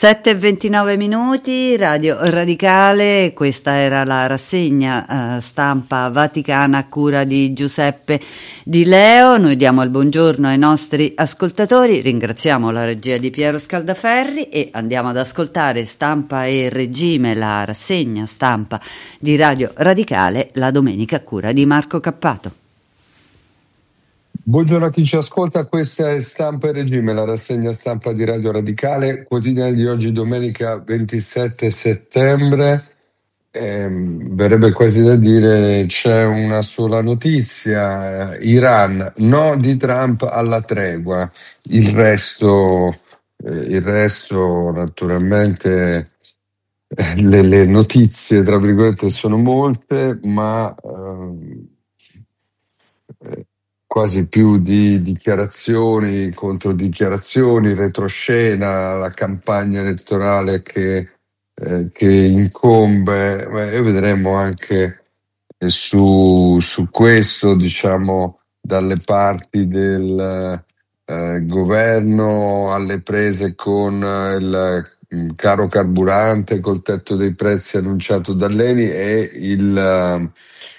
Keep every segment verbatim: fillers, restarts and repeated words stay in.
sette e ventinove minuti, Radio Radicale, questa era la rassegna eh, stampa vaticana a cura di Giuseppe Di Leo. Noi diamo il buongiorno ai nostri ascoltatori, ringraziamo la regia di Piero Scaldaferri e andiamo ad ascoltare Stampa e Regime, la rassegna stampa di Radio Radicale, la domenica a cura di Marco Cappato. Buongiorno a chi ci ascolta, questa è Stampa e Regime, la rassegna stampa di Radio Radicale, quotidiano di oggi domenica ventisette settembre. Eh, verrebbe quasi da dire c'è una sola notizia, eh, Iran, no di Trump alla tregua, il resto, eh, il resto naturalmente eh, le, le notizie tra virgolette sono molte, ma ehm, eh, quasi più di dichiarazioni contro dichiarazioni, retroscena, la campagna elettorale che, eh, che incombe, eh, e vedremo anche eh, su, su questo, diciamo, dalle parti del eh, governo alle prese con eh, il mm, caro carburante, col tetto dei prezzi annunciato dall'Eni e il... eh,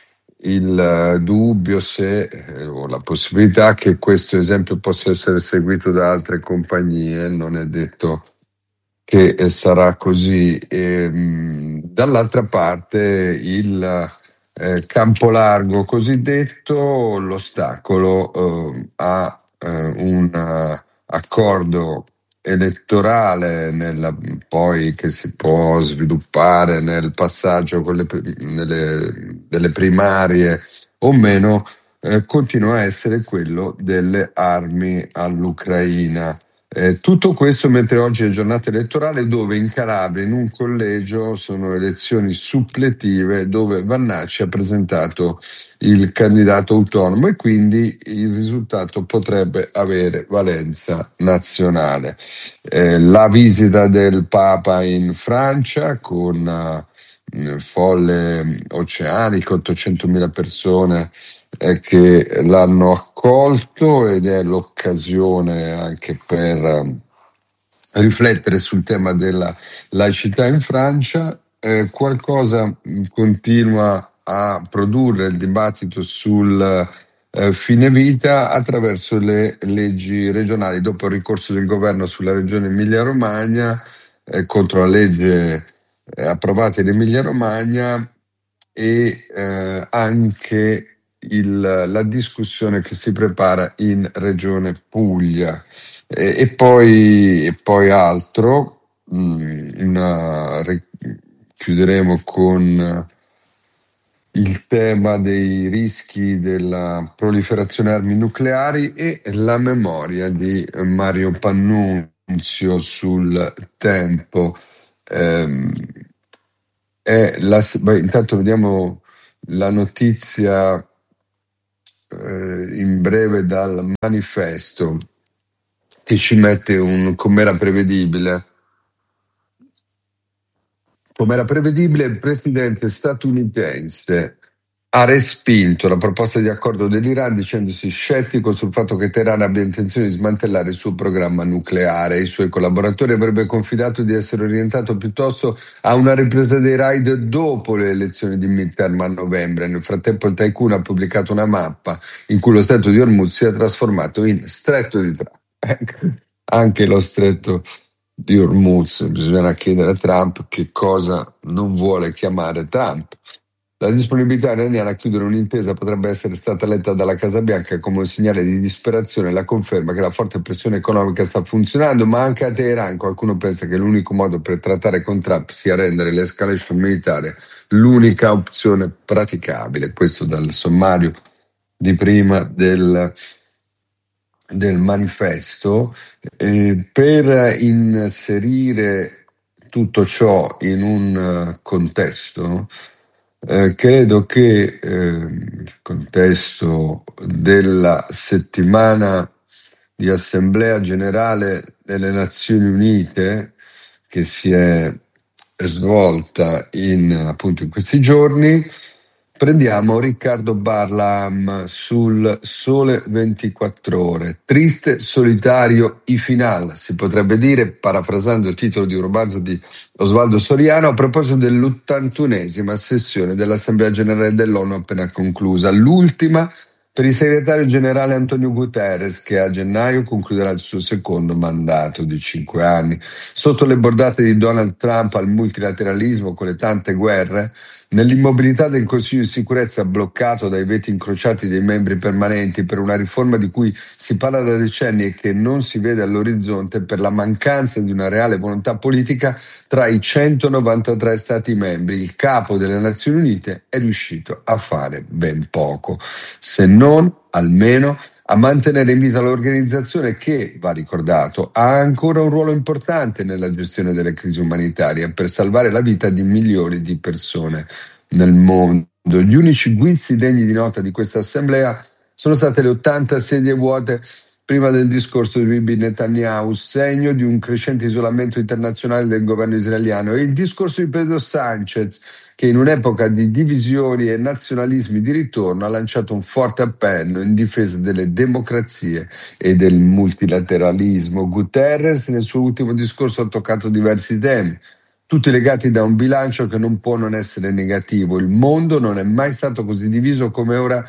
il eh, dubbio se eh, o la possibilità che questo esempio possa essere seguito da altre compagnie, non è detto che eh, sarà così. E, mh, dall'altra parte il eh, campo largo cosiddetto, l'ostacolo eh, a eh, un eh, accordo elettorale nella, poi che si può sviluppare nel passaggio con le, pri- nelle, delle primarie o meno, eh, continua a essere quello delle armi all'Ucraina. Eh, tutto questo mentre oggi è giornata elettorale dove in Calabria, in un collegio, sono elezioni suppletive dove Vannacci ha presentato il candidato autonomo e quindi il risultato potrebbe avere valenza nazionale. Eh, la visita del Papa in Francia con uh, folle oceaniche, ottocentomila persone eh, che l'hanno accolto ed è l'occasione anche per uh, riflettere sul tema della laicità in Francia. Eh, qualcosa mh, continua a produrre il dibattito sul eh, fine vita attraverso le leggi regionali. Dopo il ricorso del governo sulla regione Emilia-Romagna eh, contro la legge eh, approvata in Emilia-Romagna e eh, anche il, la discussione che si prepara in regione Puglia. E, e poi, e poi altro, mh, una- re- chiuderemo con il tema dei rischi della proliferazione armi nucleari e la memoria di Mario Pannunzio sul tempo. Ehm, è la- beh, intanto vediamo la notizia eh, in breve dal manifesto che ci mette un, come era prevedibile. Come era prevedibile, il presidente statunitense ha respinto la proposta di accordo dell'Iran dicendosi scettico sul fatto che Teheran abbia intenzione di smantellare il suo programma nucleare. I suoi collaboratori avrebbe confidato di essere orientato piuttosto a una ripresa dei raid dopo le elezioni di midterm a novembre. Nel frattempo il tycoon ha pubblicato una mappa in cui lo stretto di Hormuz si è trasformato in stretto di Trump. Ecco, anche lo stretto di Hormuz, bisognerà chiedere a Trump che cosa non vuole chiamare Trump. La disponibilità iraniana a chiudere un'intesa potrebbe essere stata letta dalla Casa Bianca come un segnale di disperazione e la conferma che la forte pressione economica sta funzionando, ma anche a Teheran qualcuno pensa che l'unico modo per trattare con Trump sia rendere l'escalation militare l'unica opzione praticabile. Questo dal sommario di prima del, del manifesto. Eh, per inserire tutto ciò in un eh, contesto, eh, credo che eh, il contesto della settimana di Assemblea Generale delle Nazioni Unite che si è svolta in, appunto in questi giorni Prendiamo Riccardo Barlam sul Sole ventiquattro Ore. Triste, solitario i final, si potrebbe dire, parafrasando il titolo di un romanzo di Osvaldo Soriano, a proposito dell'ottantunesima sessione dell'Assemblea Generale dell'ONU appena conclusa, l'ultima per il segretario generale Antonio Guterres, che a gennaio concluderà il suo secondo mandato di cinque anni. Sotto le bordate di Donald Trump al multilateralismo con le tante guerre, nell'immobilità del Consiglio di sicurezza bloccato dai veti incrociati dei membri permanenti per una riforma di cui si parla da decenni e che non si vede all'orizzonte per la mancanza di una reale volontà politica tra i centonovantatré Stati membri, il capo delle Nazioni Unite è riuscito a fare ben poco, se non almeno a mantenere in vita l'organizzazione che, va ricordato, ha ancora un ruolo importante nella gestione delle crisi umanitarie per salvare la vita di milioni di persone nel mondo. Gli unici guizzi degni di nota di questa assemblea sono state le ottanta sedie vuote prima del discorso di Bibi Netanyahu, segno di un crescente isolamento internazionale del governo israeliano, e il discorso di Pedro Sanchez, che in un'epoca di divisioni e nazionalismi di ritorno ha lanciato un forte appello in difesa delle democrazie e del multilateralismo. Guterres nel suo ultimo discorso ha toccato diversi temi, tutti legati da un bilancio che non può non essere negativo. Il mondo non è mai stato così diviso come ora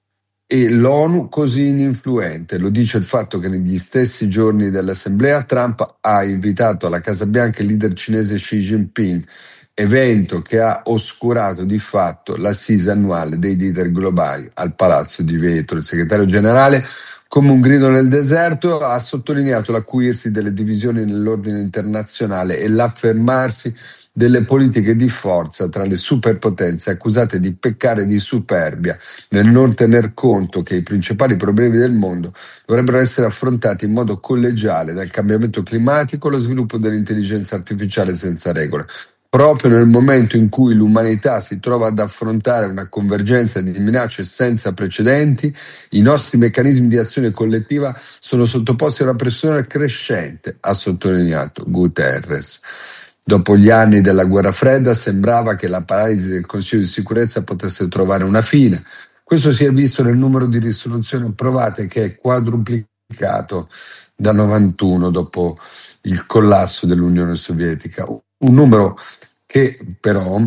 e l'ONU così ininfluente. Lo dice il fatto che negli stessi giorni dell'assemblea Trump ha invitato alla Casa Bianca il leader cinese Xi Jinping, evento che ha oscurato di fatto l'assise annuale dei leader globali al Palazzo di Vetro. Il segretario generale, come un grido nel deserto, ha sottolineato l'acuirsi delle divisioni nell'ordine internazionale e l'affermarsi delle politiche di forza tra le superpotenze accusate di peccare di superbia nel non tener conto che i principali problemi del mondo dovrebbero essere affrontati in modo collegiale, dal cambiamento climatico allo sviluppo dell'intelligenza artificiale senza regole. Proprio nel momento in cui l'umanità si trova ad affrontare una convergenza di minacce senza precedenti, i nostri meccanismi di azione collettiva sono sottoposti a una pressione crescente, ha sottolineato Guterres. Dopo gli anni della guerra fredda sembrava che la paralisi del Consiglio di sicurezza potesse trovare una fine. Questo si è visto nel numero di risoluzioni approvate, che è quadruplicato da novantuno dopo il collasso dell'Unione Sovietica. Un numero che però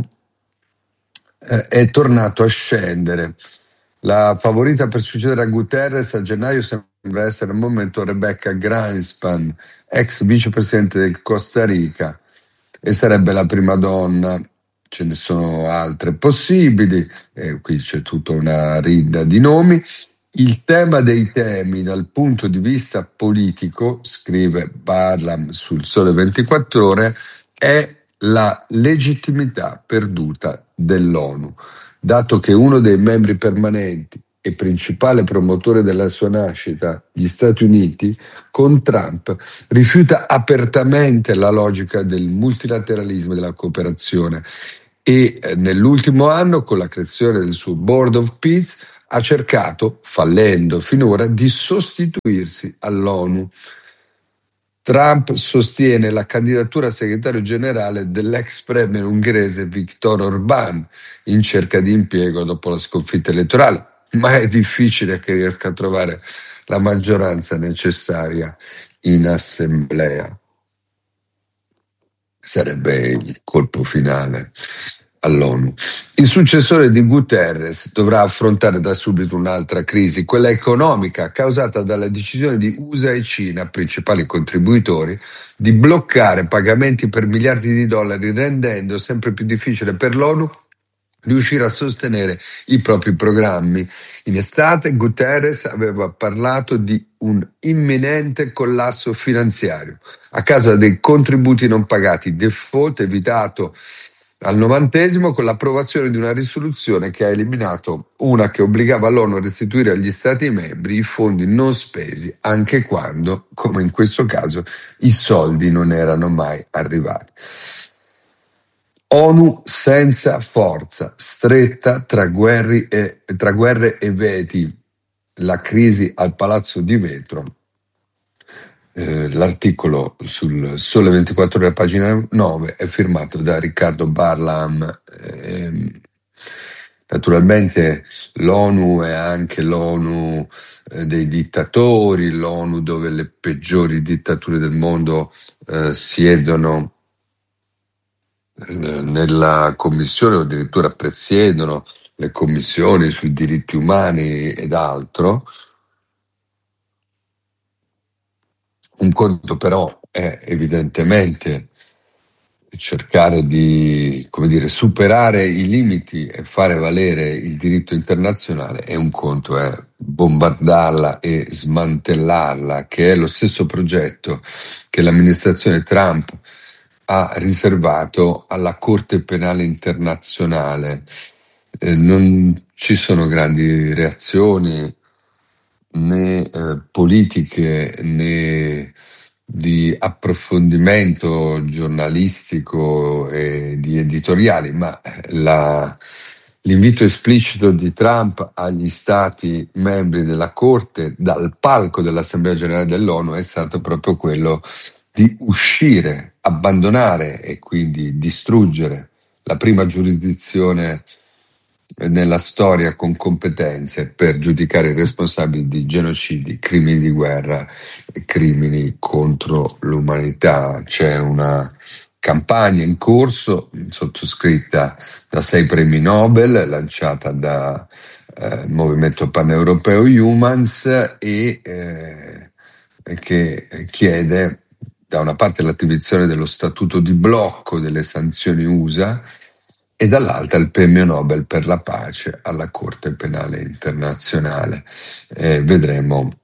eh, è tornato a scendere. La favorita per succedere a Guterres a gennaio sembra essere al momento Rebecca Grynspan, ex vicepresidente del Costa Rica, e sarebbe la prima donna. Ce ne sono altre possibili, e qui c'è tutta una ridda di nomi. Il tema dei temi dal punto di vista politico, scrive Barlam sul Sole ventiquattro Ore, è la legittimità perduta dell'ONU, dato che uno dei membri permanenti e principale promotore della sua nascita, gli Stati Uniti, con Trump rifiuta apertamente la logica del multilateralismo e della cooperazione e eh, nell'ultimo anno, con la creazione del suo Board of Peace, ha cercato, fallendo finora, di sostituirsi all'ONU. Trump sostiene la candidatura a segretario generale dell'ex premier ungherese Viktor Orbán in cerca di impiego dopo la sconfitta elettorale, ma è difficile che riesca a trovare la maggioranza necessaria in assemblea. Sarebbe il colpo finale all'ONU. Il successore di Guterres dovrà affrontare da subito un'altra crisi, quella economica, causata dalla decisione di U S A e Cina, principali contribuitori, di bloccare pagamenti per miliardi di dollari, rendendo sempre più difficile per l'ONU riuscire a sostenere i propri programmi. In estate Guterres aveva parlato di un imminente collasso finanziario a causa dei contributi non pagati, default evitato al novantesimo con l'approvazione di una risoluzione che ha eliminato una che obbligava l'ONU a restituire agli Stati membri i fondi non spesi, anche quando, come in questo caso, i soldi non erano mai arrivati. ONU senza forza, stretta tra, guerri e, tra guerre e veti, la crisi al Palazzo di Vetro. Eh, l'articolo sul Sole ventiquattro Ore, pagina nove, è firmato da Riccardo Barlam. Eh, Naturalmente l'ONU è anche l'ONU eh, dei dittatori, l'ONU dove le peggiori dittature del mondo eh, siedono eh, nella commissione o addirittura presiedono le commissioni sui diritti umani ed altro. Un conto però è evidentemente cercare di, come dire, superare i limiti e fare valere il diritto internazionale, e un conto è bombardarla e smantellarla, che è lo stesso progetto che l'amministrazione Trump ha riservato alla Corte Penale Internazionale. Eh, non ci sono grandi reazioni né eh, politiche né di approfondimento giornalistico e di editoriali, ma la, l'invito esplicito di Trump agli stati membri della Corte dal palco dell'Assemblea Generale dell'ONU è stato proprio quello di uscire, abbandonare e quindi distruggere la prima giurisdizione nella storia con competenze per giudicare i responsabili di genocidi, crimini di guerra e crimini contro l'umanità. C'è una campagna in corso, sottoscritta da sei premi Nobel, lanciata dal eh, Movimento Paneuropeo Humans, e eh, che chiede da una parte l'attivazione dello statuto di blocco delle sanzioni U S A e dall'altra il premio Nobel per la pace alla Corte Penale Internazionale. Eh, vedremo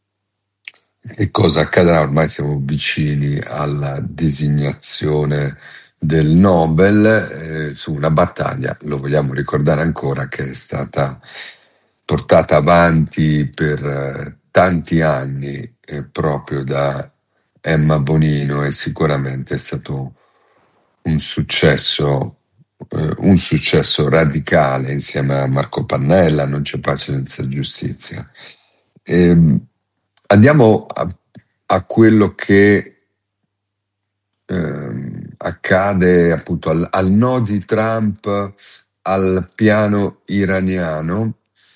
che cosa accadrà. Ormai siamo vicini alla designazione del Nobel eh, su una battaglia, lo vogliamo ricordare ancora, che è stata portata avanti per eh, tanti anni eh, proprio da Emma Bonino, e sicuramente è stato un successo eh, un successo radicale insieme a Marco Pannella. Non c'è pace senza giustizia. Ehm, andiamo a, a quello che ehm, accade appunto al, al no di Trump al piano iraniano,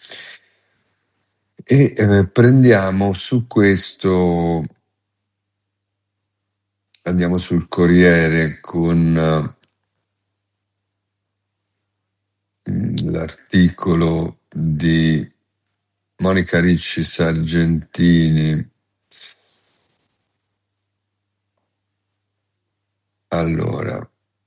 e eh, prendiamo su questo, andiamo sul Corriere con uh, l'articolo di Monica Ricci Sargentini. Allora,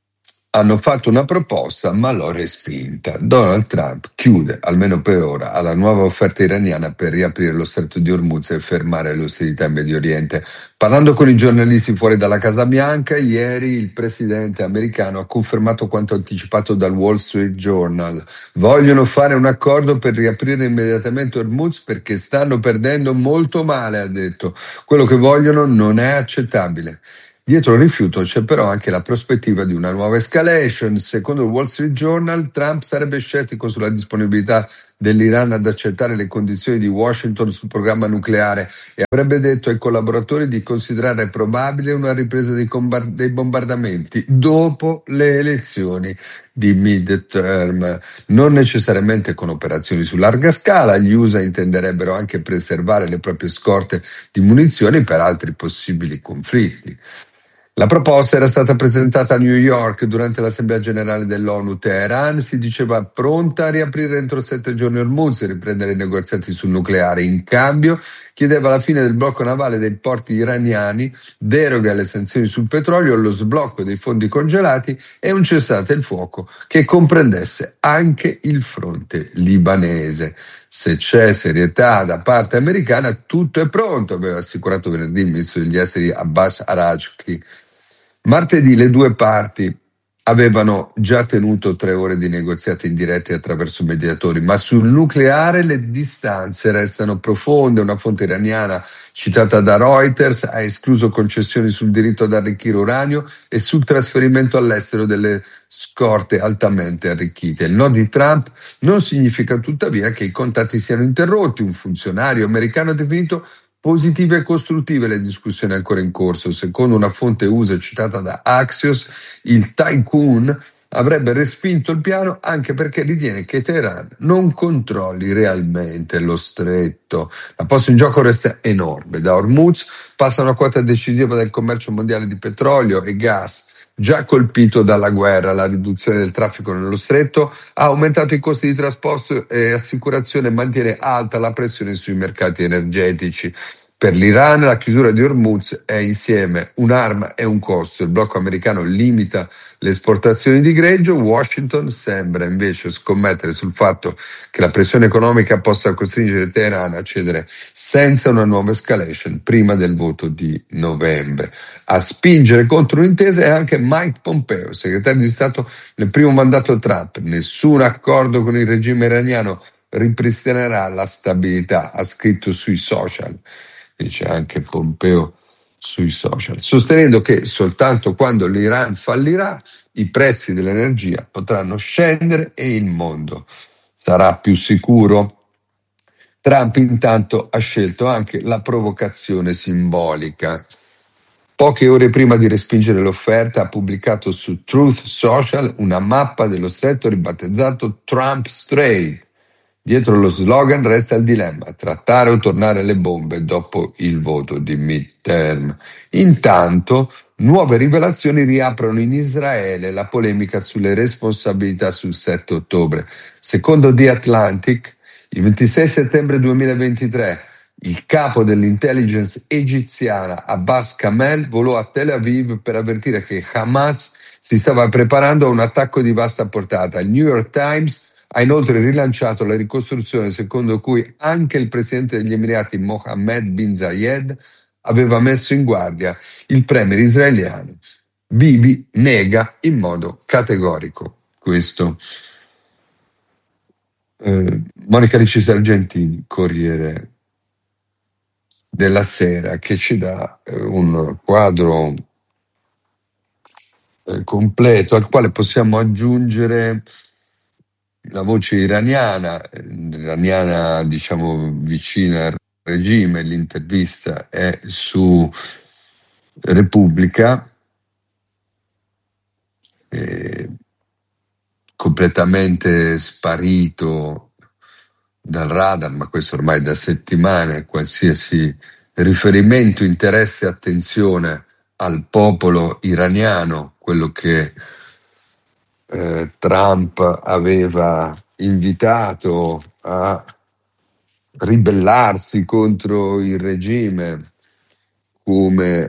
hanno fatto una proposta ma l'ho respinta. Donald Trump chiude, almeno per ora, alla nuova offerta iraniana per riaprire lo stretto di Hormuz e fermare le ostilità in Medio Oriente. Parlando con i giornalisti fuori dalla Casa Bianca, ieri il presidente americano ha confermato quanto anticipato dal Wall Street Journal. Vogliono fare un accordo per riaprire immediatamente Hormuz perché stanno perdendo molto male, ha detto. Quello che vogliono non è accettabile. Dietro il rifiuto c'è però anche la prospettiva di una nuova escalation. Secondo il Wall Street Journal, Trump sarebbe scettico sulla disponibilità dell'Iran ad accettare le condizioni di Washington sul programma nucleare e avrebbe detto ai collaboratori di considerare probabile una ripresa dei, combar- dei bombardamenti dopo le elezioni di mid-term, non necessariamente con operazioni su larga scala. Gli U S A intenderebbero anche preservare le proprie scorte di munizioni per altri possibili conflitti. La proposta era stata presentata a New York durante l'Assemblea Generale dell'ONU. Teheran si diceva pronta a riaprire entro sette giorni Hormuz e riprendere i negoziati sul nucleare. In cambio chiedeva la fine del blocco navale dei porti iraniani, deroghe alle sanzioni sul petrolio, lo sblocco dei fondi congelati e un cessate il fuoco che comprendesse anche il fronte libanese. Se c'è serietà da parte americana, tutto è pronto, aveva assicurato venerdì il ministro degli esteri Abbas Araghchi. Martedì le due parti avevano già tenuto tre ore di negoziati indiretti attraverso mediatori, ma sul nucleare le distanze restano profonde. Una fonte iraniana citata da Reuters ha escluso concessioni sul diritto ad arricchire uranio e sul trasferimento all'estero delle scorte altamente arricchite. Il no di Trump non significa tuttavia che i contatti siano interrotti. Un funzionario americano ha definito positive e costruttive le discussioni ancora in corso. Secondo una fonte U S A citata da Axios, il tycoon avrebbe respinto il piano anche perché ritiene che Teheran non controlli realmente lo stretto. La posta in gioco resta enorme. Da Hormuz passa una quota decisiva del commercio mondiale di petrolio e gas. Già colpito dalla guerra, la riduzione del traffico nello stretto ha aumentato i costi di trasporto e assicurazione e mantiene alta la pressione sui mercati energetici. Per l'Iran la chiusura di Hormuz è insieme un'arma e un costo. Il blocco americano limita le esportazioni di greggio. Washington sembra invece scommettere sul fatto che la pressione economica possa costringere Teheran a cedere senza una nuova escalation prima del voto di novembre. A spingere contro un'intesa è anche Mike Pompeo, segretario di Stato nel primo mandato Trump. Nessun accordo con il regime iraniano ripristinerà la stabilità, ha scritto sui social. Dice anche Pompeo sui social, sostenendo che soltanto quando l'Iran fallirà i prezzi dell'energia potranno scendere e il mondo sarà più sicuro. Trump intanto ha scelto anche la provocazione simbolica. Poche ore prima di respingere l'offerta ha pubblicato su Truth Social una mappa dello stretto ribattezzato Trump Strait. Dietro lo slogan resta il dilemma: trattare o tornare alle bombe dopo il voto di midterm. Intanto, nuove rivelazioni riaprono in Israele la polemica sulle responsabilità sul sette ottobre. Secondo The Atlantic, il ventisei settembre duemilaventitré, il capo dell'intelligence egiziana Abbas Kamel volò a Tel Aviv per avvertire che Hamas si stava preparando a un attacco di vasta portata. Il New York Times ha inoltre rilanciato la ricostruzione secondo cui anche il presidente degli Emirati Mohammed bin Zayed aveva messo in guardia il premier israeliano. Bibi nega in modo categorico questo. Eh, Monica Ricci Sargentini, Corriere della Sera, che ci dà eh, un quadro eh, completo al quale possiamo aggiungere la voce iraniana, iraniana diciamo vicina al regime. L'intervista è su Repubblica, eh, completamente sparito dal radar, ma questo ormai da settimane, qualsiasi riferimento, interesse, attenzione al popolo iraniano, quello che eh, Trump aveva invitato a ribellarsi contro il regime, come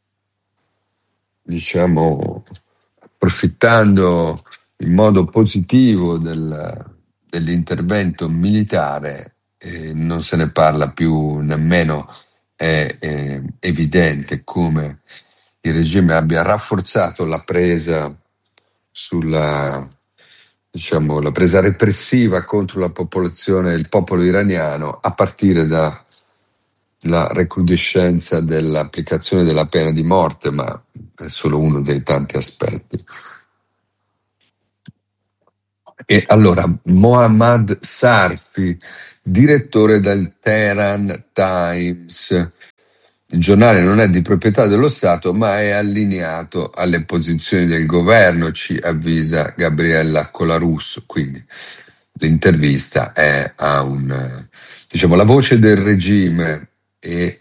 diciamo approfittando in modo positivo del, dell'intervento militare, eh, non se ne parla più nemmeno. È, è evidente come il regime abbia rafforzato la presa sulla diciamo la presa repressiva contro la popolazione, il popolo iraniano, a partire da la recrudescenza dell'applicazione della pena di morte, ma è solo uno dei tanti aspetti. E allora Mohammad Sarfi, direttore del Tehran Times. Il giornale non è di proprietà dello Stato, ma è allineato alle posizioni del governo, ci avvisa Gabriella Colarusso. Quindi l'intervista è a un, diciamo, la voce del regime e,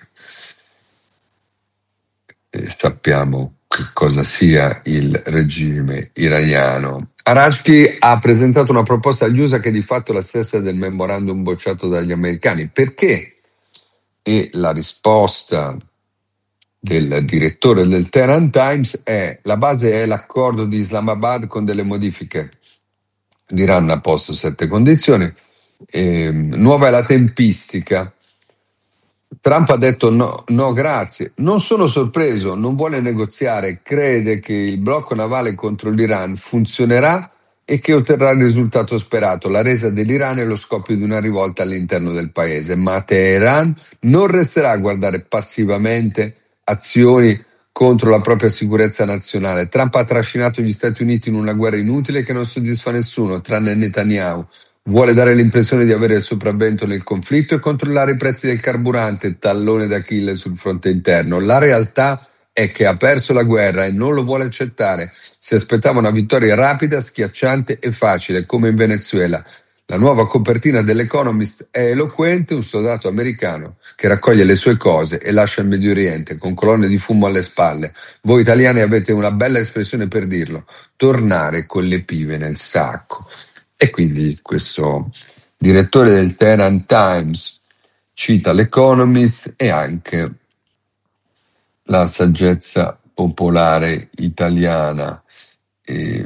e sappiamo che cosa sia il regime iraniano. Arashki ha presentato una proposta agli U S A che è di fatto la stessa del memorandum bocciato dagli americani. Perché? E la risposta del direttore del Tehran Times è: la base è l'accordo di Islamabad con delle modifiche. L'Iran ha posto sette condizioni. E, nuova è la tempistica. Trump ha detto no, no grazie. Non sono sorpreso, non vuole negoziare, crede che il blocco navale contro l'Iran funzionerà e che otterrà il risultato sperato, la resa dell'Iran e lo scoppio di una rivolta all'interno del paese. Ma Teheran non resterà a guardare passivamente azioni contro la propria sicurezza nazionale. Trump ha trascinato gli Stati Uniti in una guerra inutile che non soddisfa nessuno, tranne Netanyahu. Vuole dare l'impressione di avere il sopravvento nel conflitto e controllare i prezzi del carburante, tallone d'Achille sul fronte interno. La realtà è è che ha perso la guerra e non lo vuole accettare. Si aspettava una vittoria rapida, schiacciante e facile, come in Venezuela. La nuova copertina dell'Economist è eloquente: un soldato americano che raccoglie le sue cose e lascia il Medio Oriente con colonne di fumo alle spalle. Voi italiani avete una bella espressione per dirlo: tornare con le pive nel sacco. E quindi questo direttore del Tehran Times cita l'Economist e anche la saggezza popolare italiana. E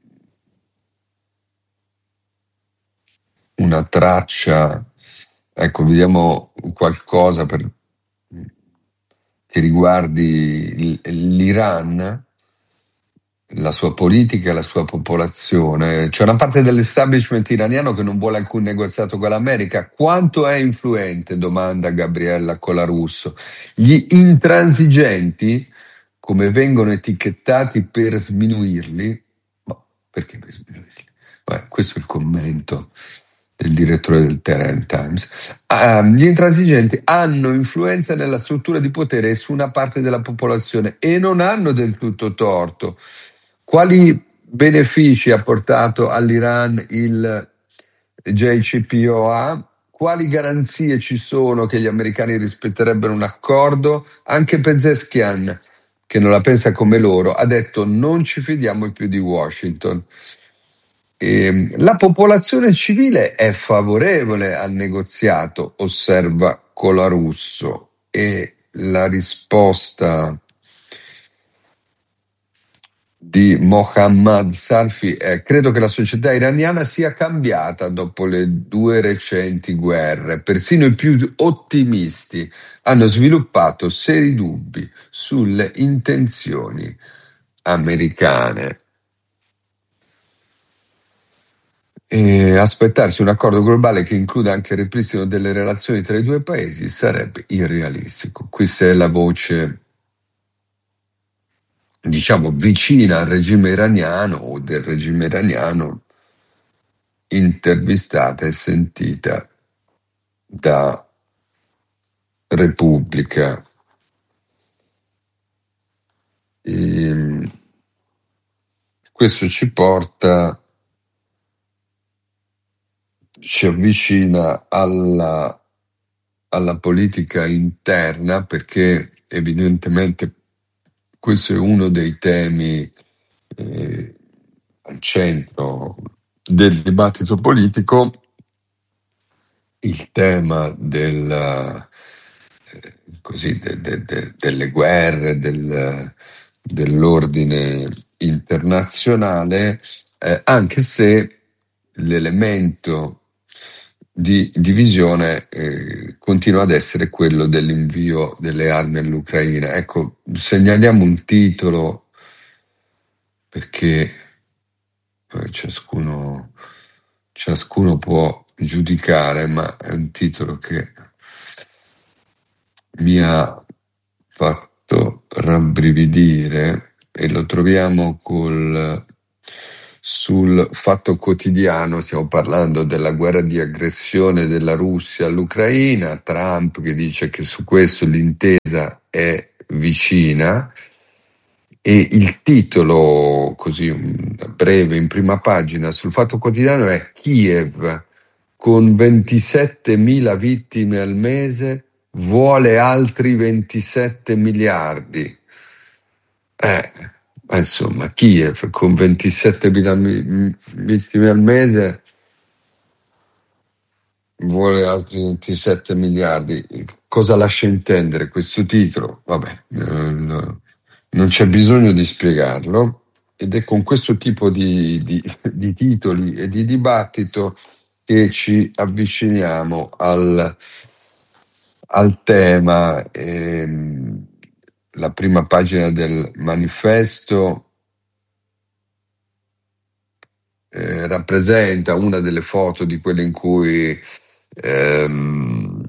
una traccia, ecco, vediamo qualcosa per, che riguardi l'Iran, la sua politica e la sua popolazione. C'è una parte dell'establishment iraniano che non vuole alcun negoziato con l'America. Quanto è influente? Domanda Gabriella Colarusso. Gli intransigenti, come vengono etichettati per sminuirli, ma perché per sminuirli? Beh, questo è il commento del direttore del Tehran Times. Uh, gli intransigenti hanno influenza nella struttura di potere su una parte della popolazione e non hanno del tutto torto. Quali benefici ha portato all'Iran il J C P O A? Quali garanzie ci sono che gli americani rispetterebbero un accordo? Anche Pezeshkian, che non la pensa come loro, ha detto: non ci fidiamo più di Washington. E la popolazione civile è favorevole al negoziato, osserva Colarusso, e la risposta di Mohammad Sarfi è: credo che la società iraniana sia cambiata dopo le due recenti guerre. Persino i più ottimisti hanno sviluppato seri dubbi sulle intenzioni americane. E aspettarsi un accordo globale che includa anche il ripristino delle relazioni tra i due paesi sarebbe irrealistico. Questa è la voce, diciamo, vicina al regime iraniano o del regime iraniano, intervistata e sentita da Repubblica. E questo ci porta, ci avvicina alla, alla politica interna, perché evidentemente questo è uno dei temi eh, al centro del dibattito politico, il tema del, eh, così, de, de, de, delle guerre, del, dell'ordine internazionale, eh, anche se l'elemento di divisione eh, continua ad essere quello dell'invio delle armi all'Ucraina. Ecco, segnaliamo un titolo perché eh, ciascuno, ciascuno può giudicare, ma è un titolo che mi ha fatto rabbrividire e lo troviamo col sul Fatto Quotidiano. Stiamo parlando della guerra di aggressione della Russia all'Ucraina, Trump che dice che su questo l'intesa è vicina, e il titolo, così breve in prima pagina sul Fatto Quotidiano, è: Kiev con ventisettemila vittime al mese vuole altri ventisette miliardi. Eh, insomma, Kiev con ventisettemila vittime al mese vuole altri ventisette miliardi. Cosa lascia intendere questo titolo? Vabbè, non c'è bisogno di spiegarlo, ed è con questo tipo di, di, di titoli e di dibattito che ci avviciniamo al, al tema. Ehm, la prima pagina del manifesto eh, rappresenta una delle foto di quelle in cui ehm,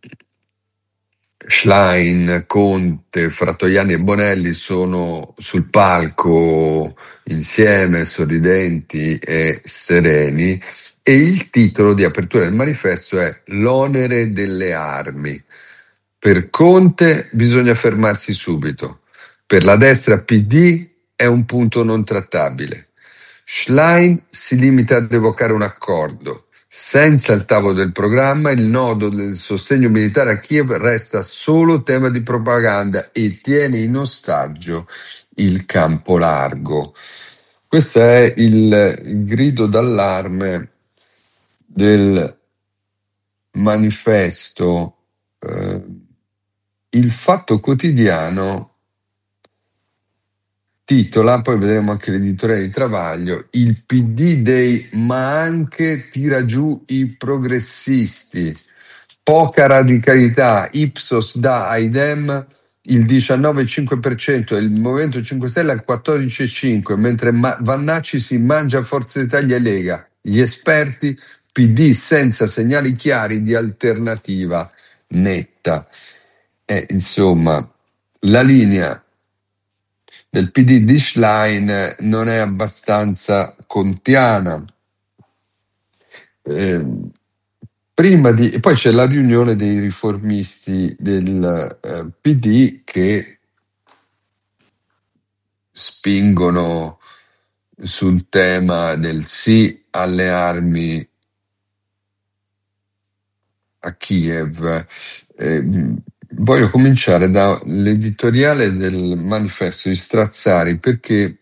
Schlein, Conte, Frattoiani e Bonelli sono sul palco insieme, sorridenti e sereni, e il titolo di apertura del manifesto è: l'onere delle armi. Per Conte bisogna fermarsi subito. Per la destra P D è un punto non trattabile. Schlein si limita ad evocare un accordo. Senza il tavolo del programma, il nodo del sostegno militare a Kiev resta solo tema di propaganda e tiene in ostaggio il campo largo. Questo è il, il grido d'allarme del manifesto. Eh, il Fatto Quotidiano titola, poi vedremo anche l'editoriale di Travaglio, il P D dei ma anche tira giù i progressisti, poca radicalità, Ipsos dà ai Dem il diciannove virgola cinque per cento e il Movimento cinque Stelle al quattordici virgola cinque per cento, mentre Ma- Vannacci si mangia Forza Italia e Lega. Gli esperti, P D senza segnali chiari di alternativa netta. E, insomma, la linea del P D di Schlein non è abbastanza kantiana. Eh, prima di, e poi c'è la riunione dei riformisti del eh, P D che spingono sul tema del sì alle armi a Kiev. Eh, voglio cominciare dall'editoriale del manifesto di Strazzari perché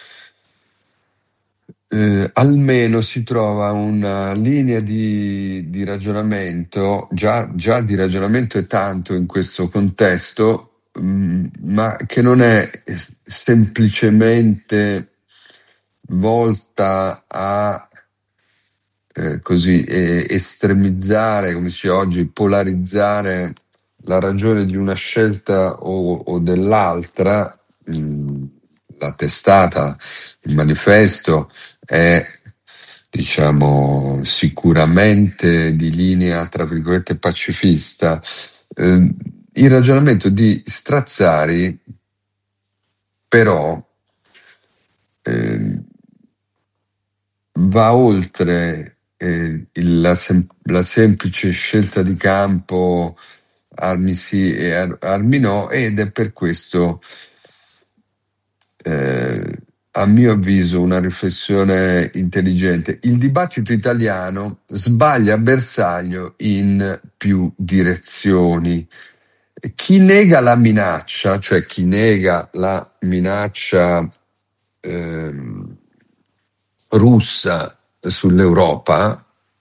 Eh, almeno si trova una linea di, di ragionamento, già, già di ragionamento è tanto in questo contesto, mh, ma che non è semplicemente volta a eh, così eh, estremizzare, come si dice oggi, polarizzare la ragione di una scelta o, o dell'altra. Mh, la testata, il manifesto è, diciamo, sicuramente di linea, tra virgolette, pacifista. Eh, il ragionamento di Strazzari, però, eh, va oltre eh, il- la, sem- la semplice scelta di campo, armi sì e ar- armi no, ed è per questo eh, a mio avviso una riflessione intelligente. Il dibattito italiano sbaglia bersaglio in più direzioni. Chi nega la minaccia, cioè chi nega la minaccia ehm, russa sull'Europa,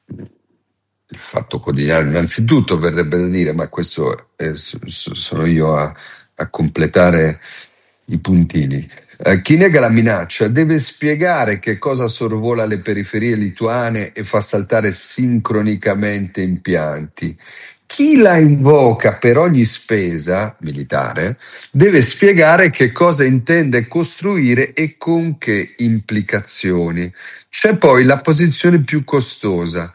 il Fatto Quotidiano innanzitutto verrebbe da dire, ma questo è- sono io a, a completare i puntini. Eh, chi nega la minaccia deve spiegare che cosa sorvola le periferie lituane e fa saltare sincronicamente impianti. Chi la invoca per ogni spesa militare deve spiegare che cosa intende costruire e con che implicazioni. C'è poi la posizione più costosa: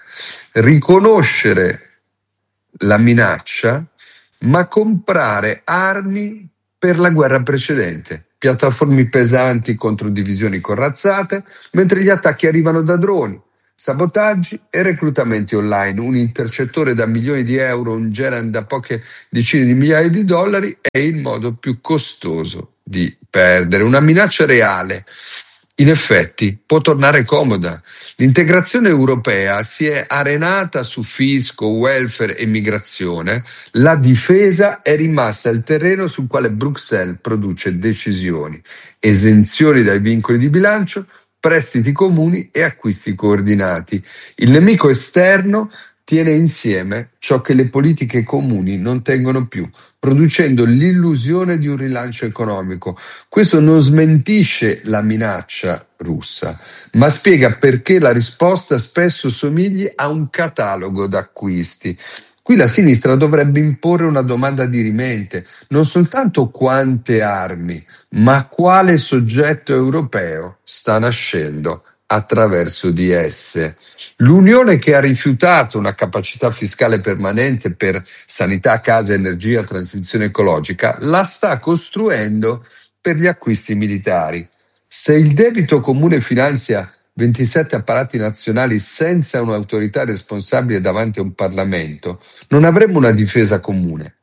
riconoscere la minaccia, ma comprare armi per la guerra precedente. Piattaforme pesanti contro divisioni corazzate, mentre gli attacchi arrivano da droni, sabotaggi e reclutamenti online. Un intercettore da milioni di euro, un Geran da poche decine di migliaia di dollari è il modo più costoso di perdere. Una minaccia reale, in effetti, può tornare comoda. L'integrazione europea si è arenata su fisco, welfare e migrazione. La difesa è rimasta il terreno sul quale Bruxelles produce decisioni, esenzioni dai vincoli di bilancio, prestiti comuni e acquisti coordinati. Il nemico esterno tiene insieme ciò che le politiche comuni non tengono più, producendo l'illusione di un rilancio economico. Questo non smentisce la minaccia russa, ma spiega perché la risposta spesso somigli a un catalogo d'acquisti. Qui la sinistra dovrebbe imporre una domanda dirimente, non soltanto quante armi, ma quale soggetto europeo sta nascendo attraverso di esse. L'Unione, che ha rifiutato una capacità fiscale permanente per sanità, casa, energia, transizione ecologica, la sta costruendo per gli acquisti militari. Se il debito comune finanzia ventisette apparati nazionali senza un'autorità responsabile davanti a un Parlamento, non avremo una difesa comune,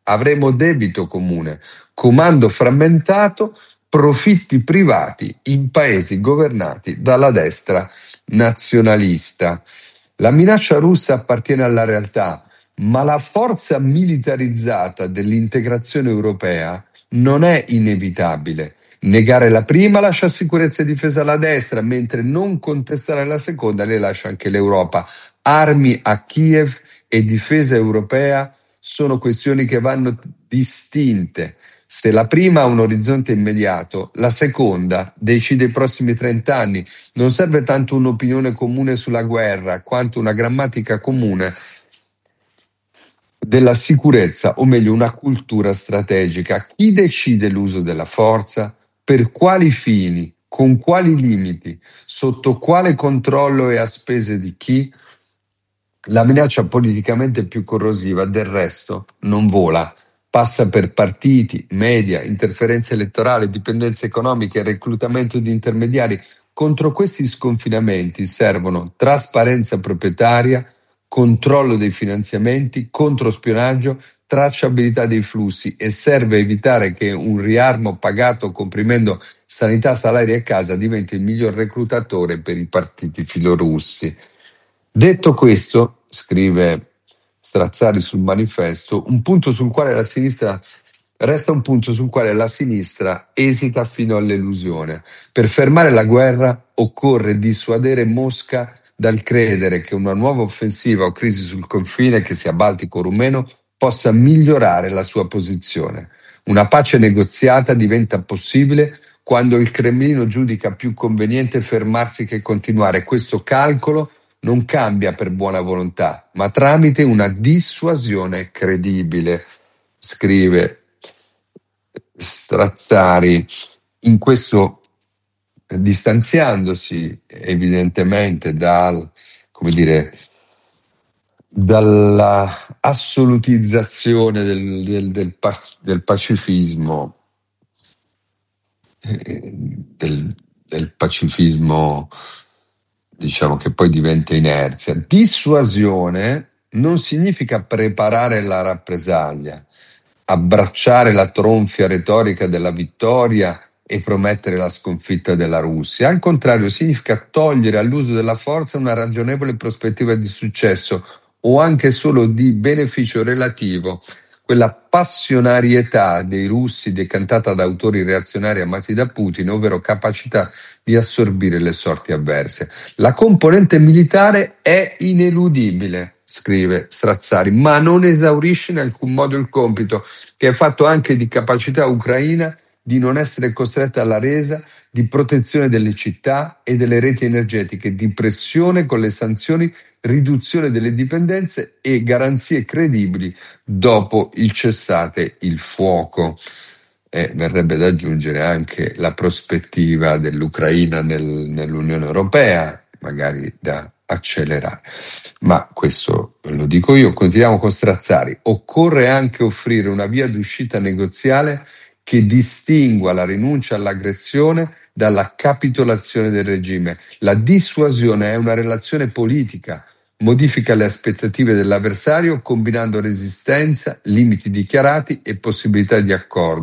Avremo debito comune, comando frammentato, profitti privati in paesi governati dalla destra nazionalista. La minaccia russa appartiene alla realtà, ma la forza militarizzata dell'integrazione europea non è inevitabile. Negare la prima lascia sicurezza e difesa alla destra, mentre non contestare la seconda le lascia anche l'Europa. Armi a Kiev e difesa europea sono questioni che vanno distinte. Se la prima ha un orizzonte immediato, la seconda decide i prossimi trent'anni. Non serve tanto un'opinione comune sulla guerra, quanto una grammatica comune della sicurezza, o meglio una cultura strategica. Chi decide l'uso della forza? Per quali fini? Con quali limiti? Sotto quale controllo e a spese di chi? La minaccia politicamente più corrosiva, del resto, non vola. Passa per partiti, media, interferenze elettorali, dipendenze economiche, reclutamento di intermediari. Contro questi sconfinamenti servono trasparenza proprietaria, controllo dei finanziamenti, controspionaggio, tracciabilità dei flussi, e serve evitare che un riarmo pagato comprimendo sanità, salari e casa diventi il miglior reclutatore per i partiti filorussi. Detto questo, scrive Strazzari sul manifesto, un punto sul quale la sinistra resta un punto sul quale la sinistra esita fino all'elusione. Per fermare la guerra occorre dissuadere Mosca dal credere che una nuova offensiva o crisi sul confine, che sia baltico o rumeno, possa migliorare la sua posizione. Una pace negoziata diventa possibile quando il Cremlino giudica più conveniente fermarsi che continuare. Questo calcolo non cambia per buona volontà, ma tramite una dissuasione credibile, scrive Strazzari. In questo, distanziandosi evidentemente dal, come dire, dalla assolutizzazione del, del, del, del pacifismo, eh, del, del pacifismo, diciamo, che poi diventa inerzia. Dissuasione non significa preparare la rappresaglia, abbracciare la tronfia retorica della vittoria e promettere la sconfitta della Russia. Al contrario, significa togliere all'uso della forza una ragionevole prospettiva di successo o anche solo di beneficio relativo. Quella passionarietà dei russi decantata da autori reazionari amati da Putin, ovvero capacità di assorbire le sorti avverse. La componente militare è ineludibile, scrive Strazzari, ma non esaurisce in alcun modo il compito, che è fatto anche di capacità ucraina di non essere costretta alla resa, di protezione delle città e delle reti energetiche, di pressione con le sanzioni, riduzione delle dipendenze e garanzie credibili dopo il cessate il fuoco. E verrebbe da aggiungere anche la prospettiva dell'Ucraina nel, nell'Unione Europea, magari da accelerare. Ma questo lo dico io. Continuiamo con Strazzari. Occorre anche offrire una via d'uscita negoziale che distingua la rinuncia all'aggressione dalla capitolazione del regime. La dissuasione è una relazione politica, modifica le aspettative dell'avversario combinando resistenza, limiti dichiarati e possibilità di accordo.